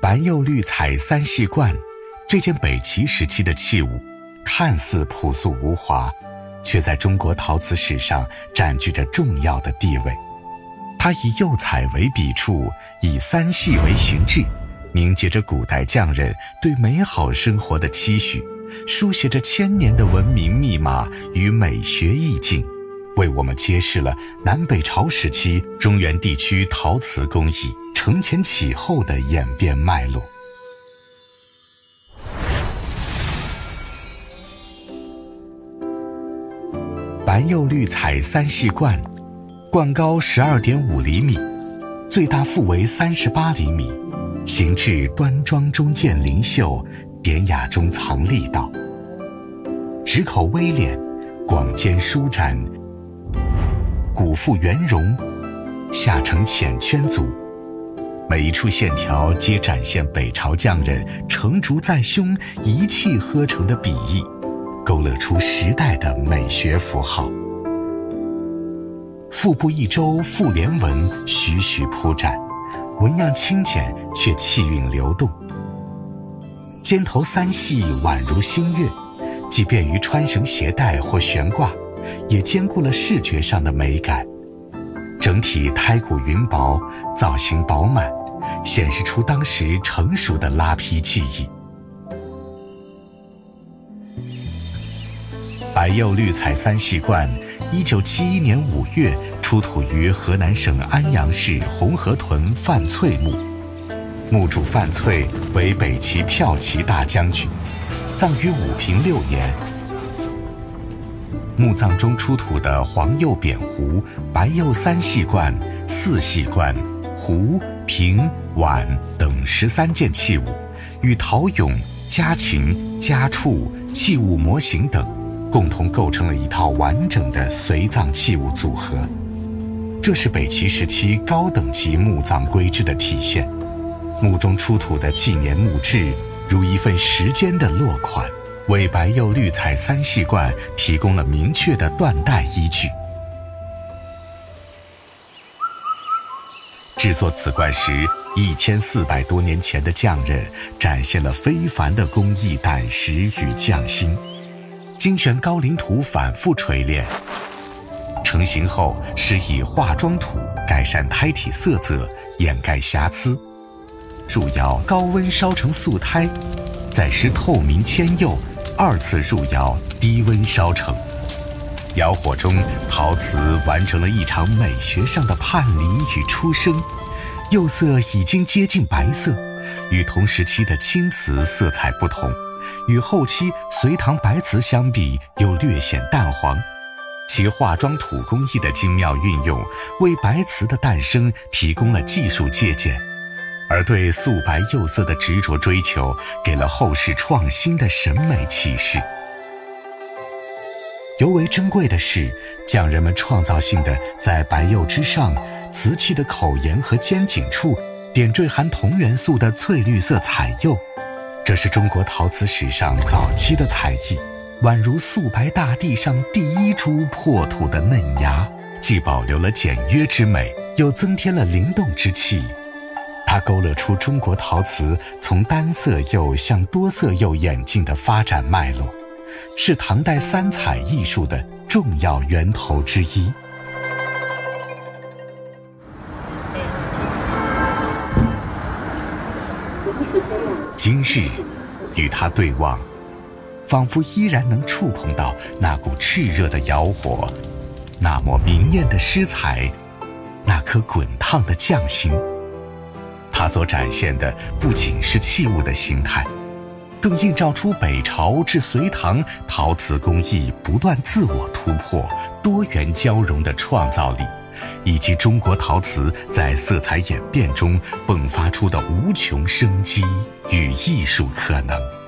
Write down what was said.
白釉绿彩三细罐，这件北齐时期的器物，看似朴素无华，却在中国陶瓷史上占据着重要的地位。它以釉彩为笔触，以三细为形制，凝结着古代匠人对美好生活的期许，书写着千年的文明密码与美学意境，为我们揭示了南北朝时期中原地区陶瓷工艺承前启后的演变脉络。白釉绿彩三细罐，罐高12.5厘米，最大腹围38厘米，形制端庄中见灵秀，典雅中藏力道，直口微敛，广肩舒展，骨腹圆融，下呈浅圈足，每一处线条皆展现北朝匠人成竹在胸、一气呵成的笔意，勾勒出时代的美学符号。腹部一周复连纹徐徐铺展，纹样轻简却气韵流动。肩头三细宛如星月，既便于穿绳携带或悬挂，也兼顾了视觉上的美感。整体胎骨匀薄，造型饱满，显示出当时成熟的拉坯技艺。白釉绿彩三细罐，1971年5月出土于河南省安阳市红河屯范翠墓，墓主范翠为北齐骠骑大将军，葬于武平6年。墓葬中出土的黄釉扁壶、白釉三细罐、四细罐、壶、瓶、碗等13件器物，与陶俑、家禽、家畜、器物模型等共同构成了一套完整的随葬器物组合。这是北齐时期高等级墓葬规制的体现。墓中出土的纪年墓志，如一份时间的落款，为白釉绿彩三细罐提供了明确的断代依据。制作此罐时，1400多年前的匠人展现了非凡的工艺胆识与匠心，精选高岭土反复锤炼，成型后施以化妆土改善胎体色泽，掩盖瑕疵。入窑高温烧成素胎，再施透明铅釉，二次入窑低温烧成。窑火中，陶瓷完成了一场美学上的叛离与出生，釉色已经接近白色，与同时期的青瓷色彩不同，与后期隋唐白瓷相比又略显淡黄。其化妆土工艺的精妙运用，为白瓷的诞生提供了技术借鉴，而对素白釉色的执着追求，给了后世创新的审美启示。尤为珍贵的是，匠人们创造性地在白釉之上，瓷器的口沿和尖颈处点缀含铜元素的翠绿色彩釉，这是中国陶瓷史上早期的彩艺，宛如素白大地上第一株破土的嫩芽，既保留了简约之美，又增添了灵动之气。它勾勒出中国陶瓷从单色釉向多色釉演进的发展脉络，是唐代三彩艺术的重要源头之一。今日与它对望，仿佛依然能触碰到那股炽热的窑火，那抹明艳的诗彩，那颗滚烫的匠心。它所展现的不仅是器物的形态，更映照出北朝至隋唐陶瓷工艺不断自我突破、多元交融的创造力，以及中国陶瓷在色彩演变中迸发出的无穷生机与艺术可能。